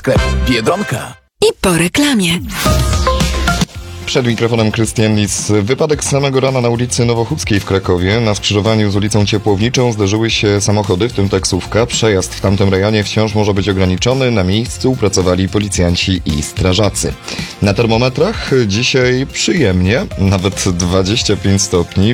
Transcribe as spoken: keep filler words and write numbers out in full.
Sklep Biedronka. I po reklamie. Przed mikrofonem Krystian Lis. Wypadek z samego rana na ulicy Nowochódzkiej w Krakowie. Na skrzyżowaniu z ulicą Ciepłowniczą zderzyły się samochody, w tym taksówka. Przejazd w tamtym rejonie wciąż może być ograniczony. Na miejscu pracowali policjanci i strażacy. Na termometrach dzisiaj przyjemnie, nawet dwadzieścia pięć stopni.